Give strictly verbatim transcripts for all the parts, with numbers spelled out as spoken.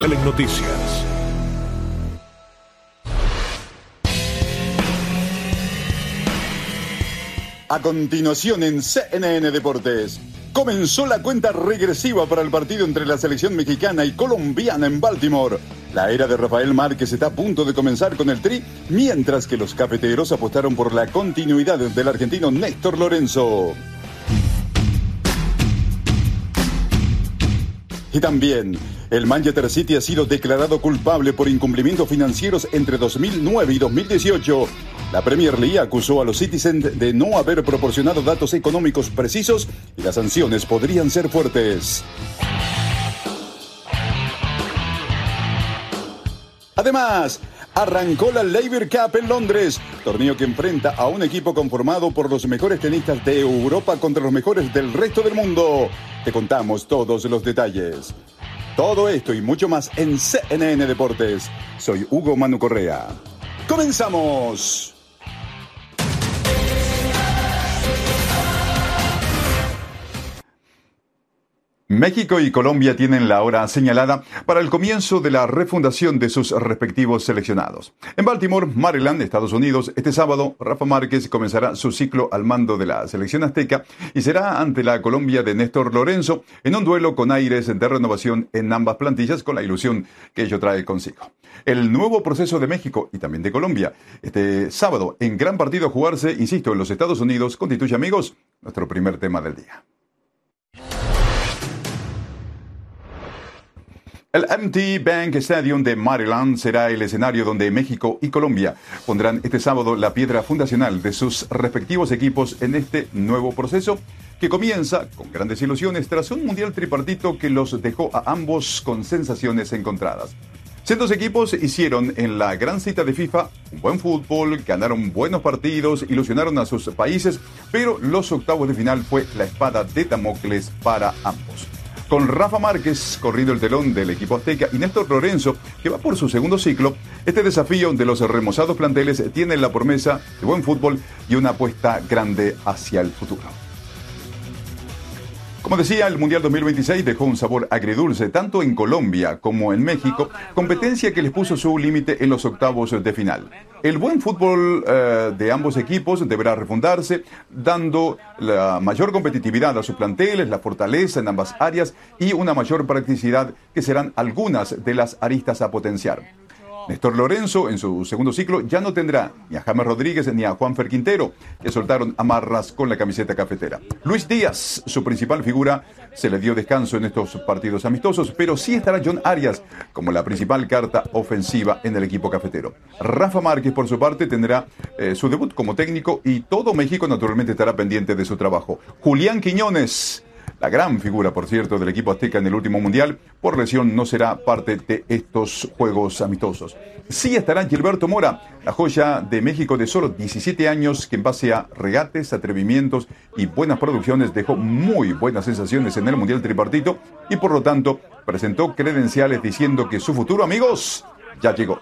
en Noticias. A continuación en C N N Deportes, comenzó la cuenta regresiva para el partido entre la selección mexicana y colombiana en Baltimore. La era de Rafael Márquez está a punto de comenzar con el Tri, mientras que los cafeteros apostaron por la continuidad del argentino Néstor Lorenzo. Y también, el Manchester City ha sido declarado culpable por incumplimientos financieros entre dos mil nueve y dos mil dieciocho. La Premier League acusó a los Citizens de no haber proporcionado datos económicos precisos y las sanciones podrían ser fuertes. Además, arrancó la Laver Cup en Londres, torneo que enfrenta a un equipo conformado por los mejores tenistas de Europa contra los mejores del resto del mundo. Te contamos todos los detalles. Todo esto y mucho más en C N N Deportes. Soy Hugo Manu Correa. ¡Comenzamos! México y Colombia tienen la hora señalada para el comienzo de la refundación de sus respectivos seleccionados. En Baltimore, Maryland, Estados Unidos, este sábado, Rafa Márquez comenzará su ciclo al mando de la selección azteca y será ante la Colombia de Néstor Lorenzo en un duelo con aires de renovación en ambas plantillas con la ilusión que ello trae consigo. El nuevo proceso de México y también de Colombia, este sábado, en gran partido a jugarse, insisto, en los Estados Unidos, constituye, amigos, nuestro primer tema del día. El M T Bank Stadium de Maryland será el escenario donde México y Colombia pondrán este sábado la piedra fundacional de sus respectivos equipos en este nuevo proceso que comienza con grandes ilusiones tras un mundial tripartito que los dejó a ambos con sensaciones encontradas. Cientos equipos hicieron en la gran cita de FIFA un buen fútbol, ganaron buenos partidos, ilusionaron a sus países, pero los octavos de final fue la espada de Damocles para ambos. Con Rafa Márquez corriendo el telón del equipo azteca y Néstor Lorenzo, que va por su segundo ciclo, este desafío de los remozados planteles tiene la promesa de buen fútbol y una apuesta grande hacia el futuro. Como decía, el Mundial dos mil veintiséis dejó un sabor agridulce tanto en Colombia como en México, competencia que les puso su límite en los octavos de final. El buen fútbol eh, de ambos equipos deberá refundarse, dando la mayor competitividad a sus planteles, la fortaleza en ambas áreas y una mayor practicidad que serán algunas de las aristas a potenciar. Néstor Lorenzo, en su segundo ciclo, ya no tendrá ni a James Rodríguez ni a Juanfer Quintero, que soltaron amarras con la camiseta cafetera. Luis Díaz, su principal figura, se le dio descanso en estos partidos amistosos, pero sí estará John Arias como la principal carta ofensiva en el equipo cafetero. Rafa Márquez, por su parte, tendrá eh, su debut como técnico y todo México naturalmente estará pendiente de su trabajo. Julián Quiñones, la gran figura, por cierto, del equipo azteca en el último mundial, por lesión no será parte de estos juegos amistosos. Sí estará Gilberto Mora, la joya de México de solo diecisiete años, que en base a regates, atrevimientos y buenas producciones dejó muy buenas sensaciones en el mundial tripartito y por lo tanto presentó credenciales diciendo que su futuro, amigos, ya llegó.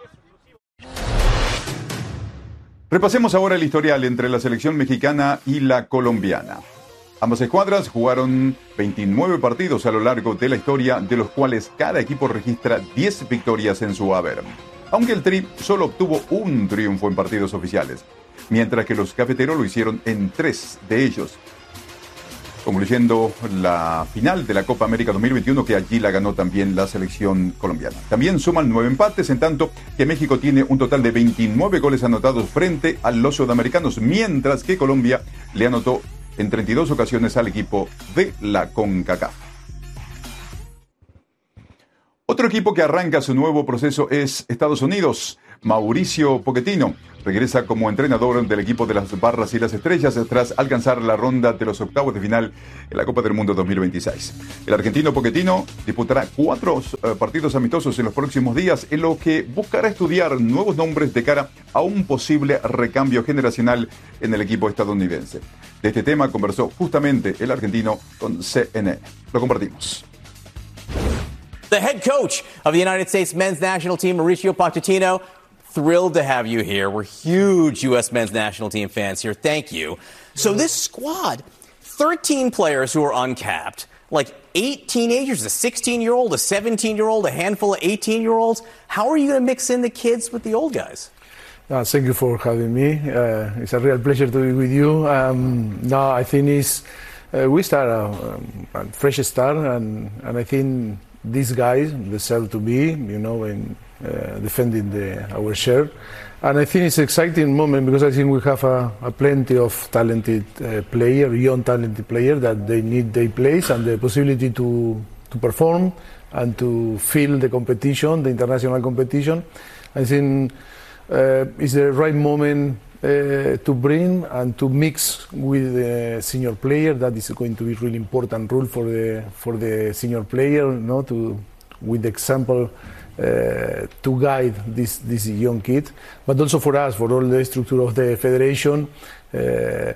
Repasemos ahora el historial entre la selección mexicana y la colombiana. Ambas escuadras jugaron veintinueve partidos a lo largo de la historia, de los cuales cada equipo registra diez victorias en su haber. Aunque el Tri solo obtuvo un triunfo en partidos oficiales, mientras que los cafeteros lo hicieron en tres de ellos, concluyendo la final de la Copa América dos mil veintiuno, que allí la ganó también la selección colombiana. También suman nueve empates, en tanto que México tiene un total de veintinueve goles anotados frente a los sudamericanos, mientras que Colombia le anotó en treinta y dos ocasiones al equipo de la CONCACAF. Otro equipo que arranca su nuevo proceso es Estados Unidos. Mauricio Pochettino regresa como entrenador del equipo de las Barras y las Estrellas tras alcanzar la ronda de los octavos de final en la Copa del Mundo dos mil veintiséis. El argentino Pochettino disputará cuatro uh, partidos amistosos en los próximos días, en lo que buscará estudiar nuevos nombres de cara a un posible recambio generacional en el equipo estadounidense. De este tema conversó justamente el argentino con C N N. Lo compartimos. The head coach of the United States men's national team, Mauricio Pochettino, thrilled to have you here. We're huge U S men's national team fans here. Thank you. So this squad, thirteen players who are uncapped, like eight teenagers, a sixteen-year-old, a seventeen-year-old, a handful of eighteen-year-olds. How are you going to mix in the kids with the old guys? Uh, thank you for having me. Uh, it's a real pleasure to be with you. Um, no, I think it's, uh, we start a, um, a fresh start, and, and I think these guys deserve to be, you know, in, uh, defending the, our shirt. And I think it's an exciting moment because I think we have a, a plenty of talented uh, players, young talented players that they need their place and the possibility to, to perform and to feel the competition, the international competition. I think uh, it's the right moment uh, to bring and to mix with the senior player. That is going to be really important role for the for the senior player, you know, to with the example. Uh, to guide this this young kid, but also for us, for all the structure of the federation, uh,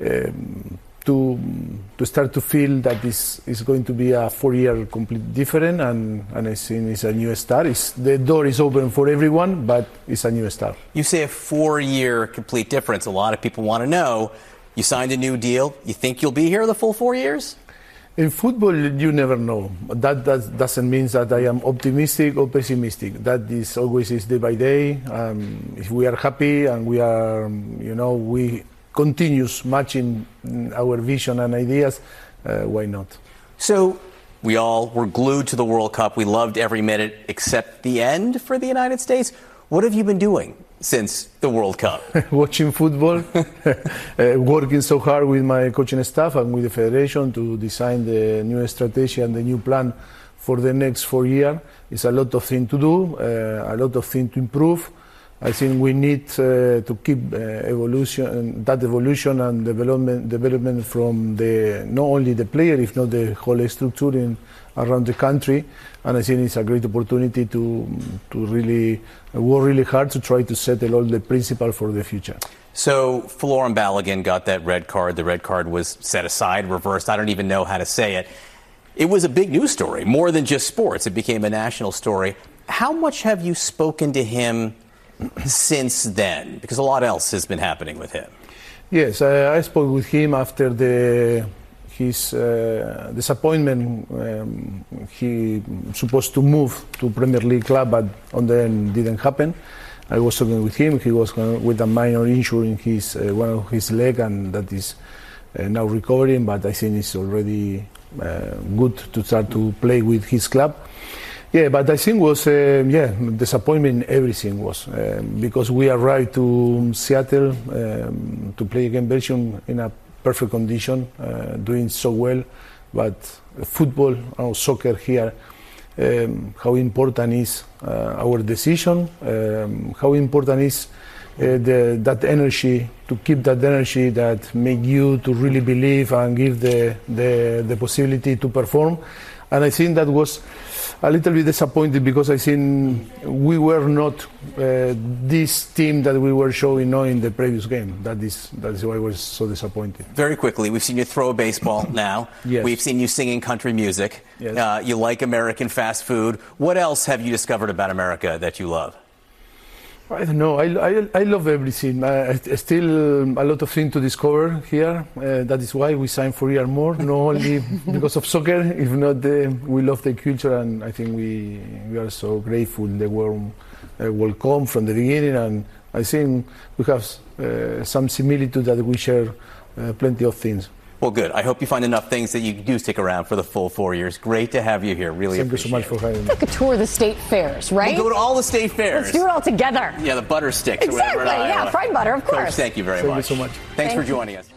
um, to to start to feel that this is going to be a four-year completely different, and, and I think it's a new start. It's, the door is open for everyone, but it's a new start. You say a four-year complete difference. A lot of people want to know, you signed a new deal. You think you'll be here the full four years? In football, you never know. That, that doesn't mean that I am optimistic or pessimistic. That is always is day by day. Um, if we are happy and we are, you know, we continues matching our vision and ideas, uh, why not? So we all were glued to the World Cup. We loved every minute except the end for the United States. What have you been doing since the World Cup? Watching football, uh, working so hard with my coaching staff and with the federation to design the new strategy and the new plan for the next four years. It's a lot of things to do, uh, a lot of things to improve. I think we need uh, to keep uh, evolution, that evolution and development, development from the not only the player, if not the whole structure in, around the country. And I think it's a great opportunity to to really work really hard to try to settle all the principles for the future. So Folarin Balogun got that red card. The red card was set aside, reversed. I don't even know how to say it. It was a big news story, more than just sports. It became a national story. How much have you spoken to him since then? Because a lot else has been happening with him. Yes, uh, I spoke with him after the his uh, disappointment. Um, he supposed to move to Premier League club, but on then didn't happen. I was talking with him. He was with a minor injury in his uh, one of his leg, and that is uh, now recovering. But I think it's already uh, good to start to play with his club. Yeah, but I think was uh, yeah disappointment. Everything was uh, because we arrived to Seattle um, to play against Belgium in a perfect condition, uh, doing so well. But football or soccer here, um, how important is uh, our decision? Um, how important is uh, the, that energy, to keep that energy that make you to really believe and give the the, the possibility to perform. And I think that was a little bit disappointed because I think we were not uh, this team that we were showing now in the previous game. That is that is why I was so disappointed. Very quickly, we've seen you throw a baseball now. Yes. We've seen you singing country music. Yes. Uh, you like American fast food. What else have you discovered about America that you love? I don't know. I, I, I love everything. I, I still a lot of things to discover here. Uh, that is why we signed for a year more, not only because of soccer, if not uh, we love the culture, and I think we we are so grateful they were uh, welcome from the beginning, and I think we have uh, some similitude that we share uh, plenty of things. Well, good. I hope you find enough things that you do stick around for the full four years. Great to have you here. Really Thank appreciate you so much it. for having me. Like a tour of the state fairs, right? We'll go to all the state fairs. Let's do it all together. Yeah, the butter sticks. Exactly, or whatever. yeah, fried butter, of course. Coach, thank you very Thank much. you so much. Thanks Thank for you. joining us.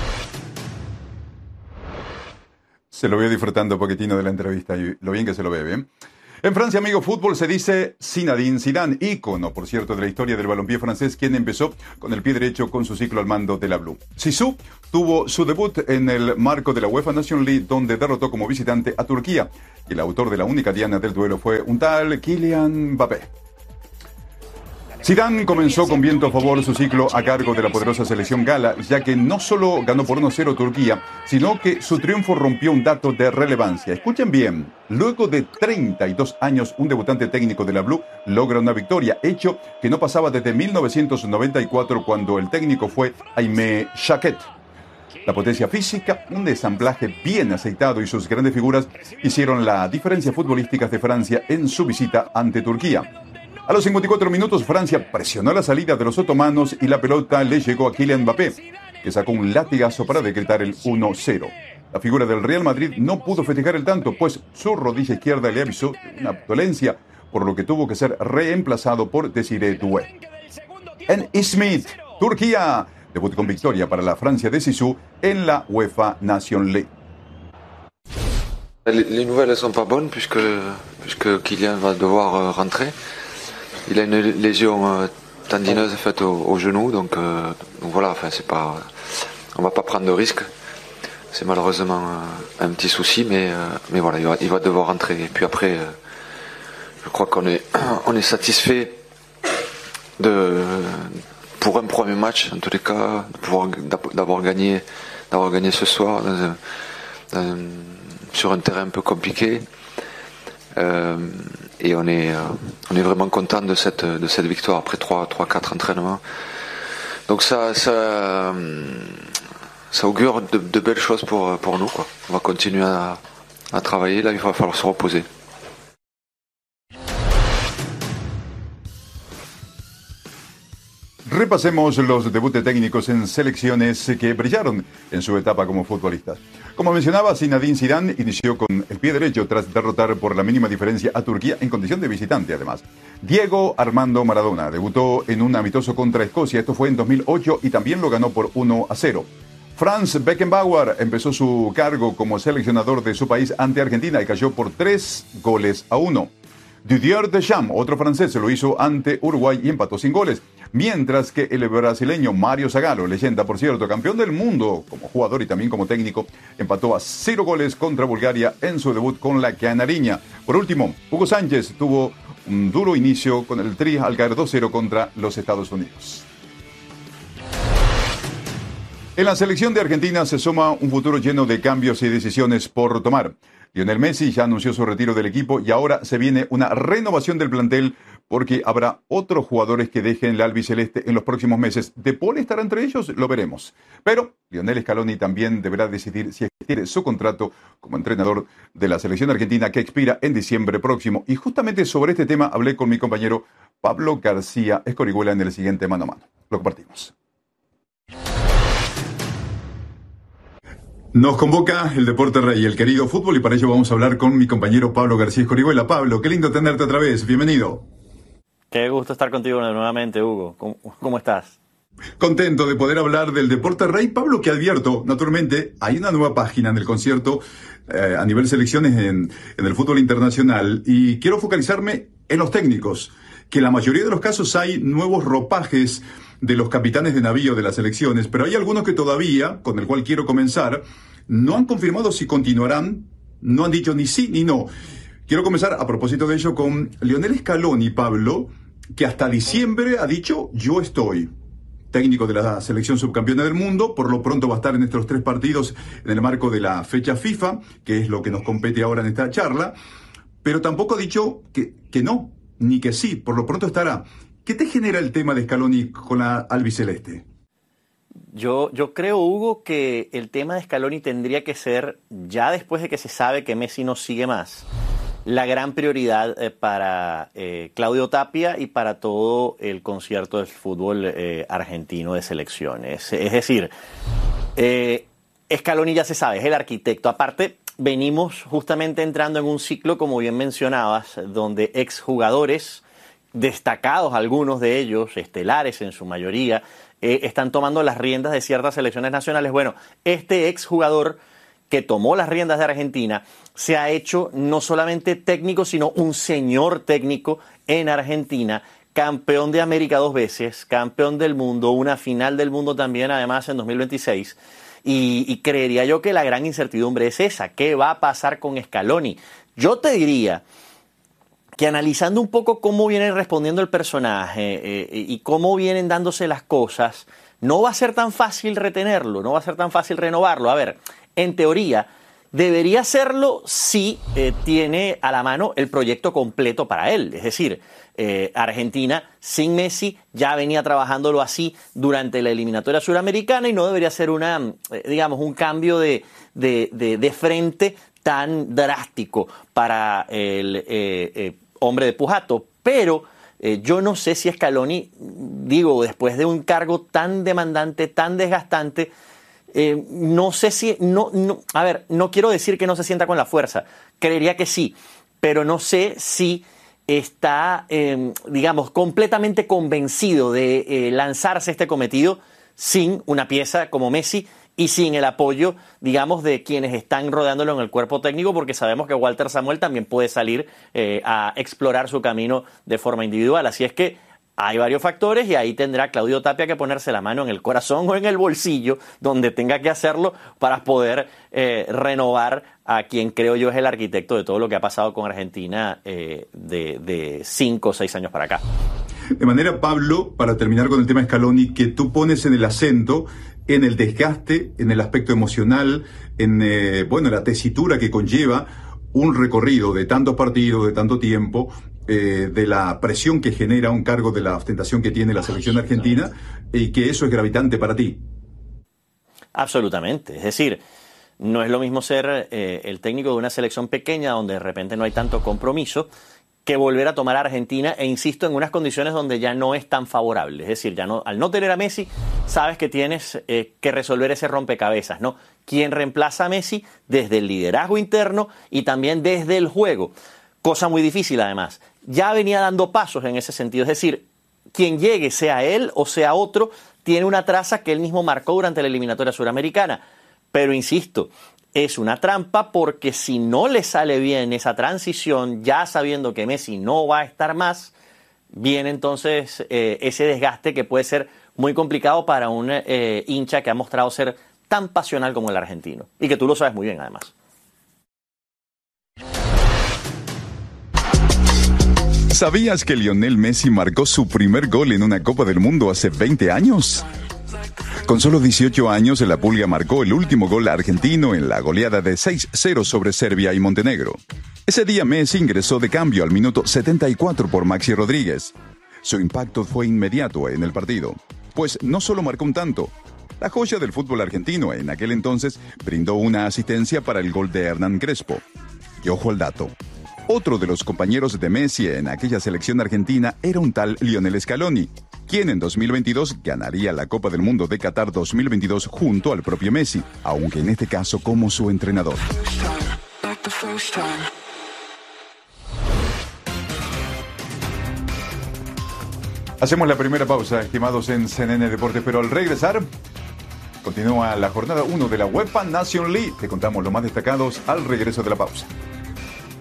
Se lo veo disfrutando un poquitino de la entrevista y lo bien que se lo ve, ¿bien? En Francia, amigo fútbol, se dice Zinedine Zidane, ícono, por cierto, de la historia del balompié francés, quien empezó con el pie derecho con su ciclo al mando de la Blue. Zizou tuvo su debut en el marco de la UEFA Nations League, donde derrotó como visitante a Turquía. Y el autor de la única diana del duelo fue un tal Kylian Mbappé. Zidane comenzó con viento a favor su ciclo a cargo de la poderosa selección gala, ya que no solo ganó por uno cero Turquía, sino que su triunfo rompió un dato de relevancia. Escuchen bien, luego de treinta y dos años, un debutante técnico de la Blue logra una victoria, hecho que no pasaba desde mil novecientos noventa y cuatro, cuando el técnico fue Aimé Jacquet. La potencia física, un ensamblaje bien aceitado y sus grandes figuras hicieron la diferencia futbolística de Francia en su visita ante Turquía. A los cincuenta y cuatro minutos, Francia presionó la salida de los otomanos y la pelota le llegó a Kylian Mbappé, que sacó un latigazo para decretar el uno cero. La figura del Real Madrid no pudo festejar el tanto, pues su rodilla izquierda le avisó de una dolencia, por lo que tuvo que ser reemplazado por Desiré Doué. En Izmit, Turquía, debut con victoria para la Francia de Zizou en la UEFA Nation League. Les nouvelles ne sont pas bonnes puisque, puisque Kylian va devoir euh, rentrer. Il a une lésion euh, tendineuse faite au, au genou, donc, euh, donc voilà, enfin, c'est pas, on va pas prendre de risques. C'est malheureusement euh, un petit souci, mais, euh, mais voilà, il va, il va devoir rentrer. Et puis après, euh, je crois qu'on est, on est satisfait de, pour un premier match, en tous les cas, de pouvoir, d'avoir gagné, d'avoir gagné ce soir dans un, dans un, sur un terrain un peu compliqué. Euh, et on est, euh, on est vraiment content de cette, de cette victoire après trois quatre entraînements. Donc ça, ça, ça augure de, de belles choses pour, pour nous, quoi. On va continuer à, à travailler, là il va falloir se reposer. Repasemos los debuts técnicos en selecciones que brillaron en su etapa como futbolistas. Como mencionaba, Zinedine Zidane inició con el pie derecho tras derrotar por la mínima diferencia a Turquía en condición de visitante, además. Diego Armando Maradona debutó en un amistoso contra Escocia, esto fue en dos mil ocho, y también lo ganó por uno a cero. Franz Beckenbauer empezó su cargo como seleccionador de su país ante Argentina y cayó por tres goles a uno. Didier Deschamps, otro francés, se lo hizo ante Uruguay y empató sin goles. Mientras que el brasileño Mario Zagallo, leyenda por cierto, campeón del mundo como jugador y también como técnico, empató a cero goles contra Bulgaria en su debut con la Canariña. Por último, Hugo Sánchez tuvo un duro inicio con el Tri al caer dos cero contra los Estados Unidos. En la selección de Argentina se suma un futuro lleno de cambios y decisiones por tomar. Lionel Messi ya anunció su retiro del equipo y ahora se viene una renovación del plantel porque habrá otros jugadores que dejen la albiceleste en los próximos meses. ¿De Paul estará entre ellos? Lo veremos. Pero Lionel Scaloni también deberá decidir si extiende su contrato como entrenador de la selección argentina que expira en diciembre próximo. Y justamente sobre este tema hablé con mi compañero Pablo García Escorihuela en el siguiente Mano a Mano. Lo compartimos. Nos convoca el Deporte Rey, el querido fútbol, y para ello vamos a hablar con mi compañero Pablo García Escorihuela. Pablo, qué lindo tenerte otra vez. Bienvenido. Qué gusto estar contigo nuevamente, Hugo. ¿Cómo, cómo estás? Contento de poder hablar del Deporte Rey. Pablo, que advierto, naturalmente, hay una nueva página en el concierto eh, a nivel selecciones en, en el fútbol internacional y quiero focalizarme en los técnicos, que en la mayoría de los casos hay nuevos ropajes de los capitanes de navío de las selecciones, pero hay algunos que todavía, con el cual quiero comenzar, no han confirmado si continuarán, no han dicho ni sí ni no. Quiero comenzar a propósito de ello con Lionel Scaloni, Pablo, que hasta diciembre ha dicho yo estoy. Técnico de la selección subcampeona del mundo, por lo pronto va a estar en estos tres partidos en el marco de la fecha FIFA, que es lo que nos compete ahora en esta charla, pero tampoco ha dicho que, que no, ni que sí, por lo pronto estará. ¿Qué te genera el tema de Scaloni con la albiceleste? Yo, yo creo, Hugo, que el tema de Scaloni tendría que ser, ya después de que se sabe que Messi no sigue más, la gran prioridad eh, para eh, Claudio Tapia y para todo el concierto del fútbol eh, argentino de selecciones. Es decir, eh, Scaloni ya se sabe, es el arquitecto. Aparte, venimos justamente entrando en un ciclo, como bien mencionabas, donde exjugadores destacados, algunos de ellos, estelares en su mayoría, eh, están tomando las riendas de ciertas selecciones nacionales. Bueno, este exjugador que tomó las riendas de Argentina se ha hecho no solamente técnico, sino un señor técnico en Argentina, campeón de América dos veces, campeón del mundo, una final del mundo también, además, en dos mil veintiséis. Y, y creería yo que la gran incertidumbre es esa. ¿Qué va a pasar con Scaloni? Yo te diría que analizando un poco cómo viene respondiendo el personaje eh, y cómo vienen dándose las cosas, no va a ser tan fácil retenerlo, no va a ser tan fácil renovarlo. A ver, en teoría, Debería hacerlo si eh, tiene a la mano el proyecto completo para él. Es decir, eh, Argentina sin Messi ya venía trabajándolo así durante la eliminatoria suramericana y no debería ser una, eh, digamos, un cambio de, de, de, de frente tan drástico para el eh, eh, hombre de Pujato. Pero eh, yo no sé si Scaloni, digo, después de un cargo tan demandante, tan desgastante, Eh, no sé si, no, no, a ver, no quiero decir que no se sienta con la fuerza, creería que sí, pero no sé si está, eh, digamos, completamente convencido de eh, lanzarse este cometido sin una pieza como Messi y sin el apoyo, digamos, de quienes están rodeándolo en el cuerpo técnico, porque sabemos que Walter Samuel también puede salir eh, a explorar su camino de forma individual. Así es que hay varios factores y ahí tendrá Claudio Tapia que ponerse la mano en el corazón o en el bolsillo, donde tenga que hacerlo para poder eh, renovar a quien creo yo es el arquitecto de todo lo que ha pasado con Argentina eh, de, de cinco o seis años para acá. De manera, Pablo, para terminar con el tema Scaloni, que tú pones en el acento en el desgaste, en el aspecto emocional, en eh, bueno, la tesitura que conlleva un recorrido de tantos partidos, de tanto tiempo, eh, de la presión que genera un cargo, de la ostentación que tiene la selección argentina, y que eso es gravitante para ti. Absolutamente. Es decir, no es lo mismo ser eh, el técnico de una selección pequeña donde de repente no hay tanto compromiso, que volver a tomar a Argentina, e insisto, en unas condiciones donde ya no es tan favorable. Es decir, ya no, al no tener a Messi, sabes que tienes eh, que resolver ese rompecabezas, ¿no? ¿Quién reemplaza a Messi? Desde el liderazgo interno y también desde el juego. Cosa muy difícil, además. Ya venía dando pasos en ese sentido. Es decir, quien llegue, sea él o sea otro, tiene una traza que él mismo marcó durante la eliminatoria suramericana. Pero insisto, es una trampa, porque si no le sale bien esa transición, ya sabiendo que Messi no va a estar más, viene entonces eh, ese desgaste que puede ser muy complicado para un eh, hincha que ha mostrado ser tan pasional como el argentino. Y que tú lo sabes muy bien, además. ¿Sabías que Lionel Messi marcó su primer gol en una Copa del Mundo hace veinte años? Con solo dieciocho años, la Pulga marcó el último gol argentino en la goleada de seis cero sobre Serbia y Montenegro. Ese día Messi ingresó de cambio al minuto setenta y cuatro por Maxi Rodríguez. Su impacto fue inmediato en el partido, pues no solo marcó un tanto. La joya del fútbol argentino en aquel entonces brindó una asistencia para el gol de Hernán Crespo. Y ojo al dato. Otro de los compañeros de Messi en aquella selección argentina era un tal Lionel Scaloni, quien en dos mil veintidós ganaría la Copa del Mundo de Qatar dos mil veintidós junto al propio Messi, aunque en este caso como su entrenador. Hacemos la primera pausa, estimados en C N N Deportes, pero al regresar continúa la jornada uno de la UEFA Nation League. Te contamos los más destacados al regreso de la pausa.